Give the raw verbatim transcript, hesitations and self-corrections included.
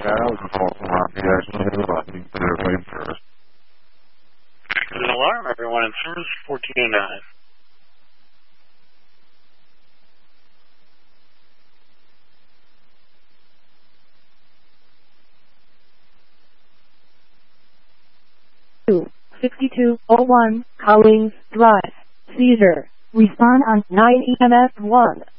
that was a false alarm. He actually hit a button. They're waiting for us. There's an alarm, everyone, in service fourteen oh nine. sixty-two oh one Collins Drive. Caesar. Respond on nine E M S one.